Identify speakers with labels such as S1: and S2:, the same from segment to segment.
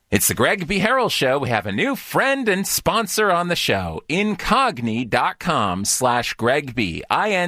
S1: It's the Greg B. Harrell Show. We have a new friend and sponsor on the show. Incogni.com/Greg B.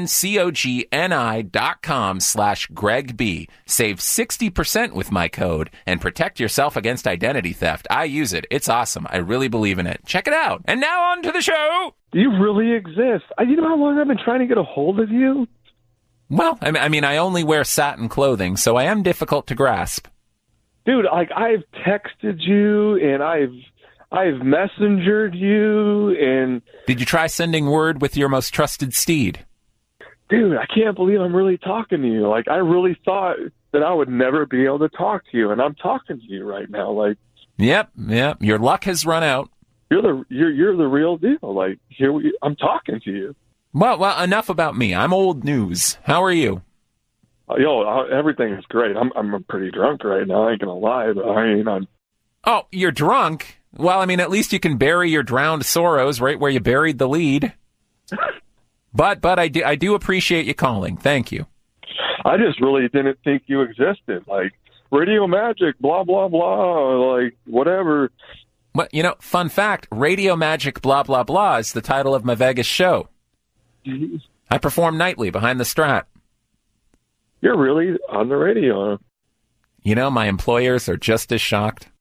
S1: INCOGNI.com/Greg B. Save 60% with my code and protect yourself against identity theft. I use it. It's awesome. I really believe in it. Check it out. And now on to the show.
S2: You really exist. You know how long I've been trying to get a hold of you?
S1: Well, I mean, I only wear satin clothing, so I am difficult to grasp.
S2: Dude, I've texted you and I've messengered you and...
S1: Did you try sending word with your most trusted steed?
S2: Dude, I can't believe I'm really talking to you. I really thought that I would never be able to talk to you, and I'm talking to you right now.
S1: Yep. Your luck has run out.
S2: You're the real deal. I'm talking to you.
S1: Well, enough about me. I'm old news. How are you?
S2: Everything is great. I'm pretty drunk right now. I ain't gonna lie, but I'm...
S1: Oh, you're drunk? Well, I mean, at least you can bury your drowned sorrows right where you buried the lead. But I do appreciate you calling. Thank you.
S2: I just really didn't think you existed. Radio Magic, blah blah blah, whatever.
S1: Well, fun fact: Radio Magic, blah blah blah is the title of my Vegas show.
S2: Mm-hmm.
S1: I perform nightly behind the Strat.
S2: You're really on the radio.
S1: My employers are just as shocked.